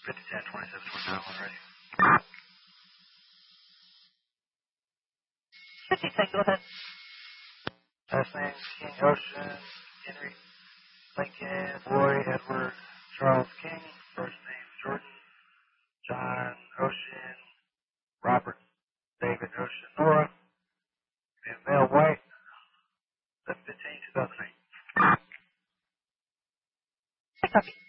5010, 27, 29, ready. 5010, go ahead. Last names, King, Ocean, Henry, Lincoln, Roy, Edward, Charles King. First name, Jordan, John, Ocean, Robert, David, Ocean, Nora, and Mel White, 7/15/2008. Copy.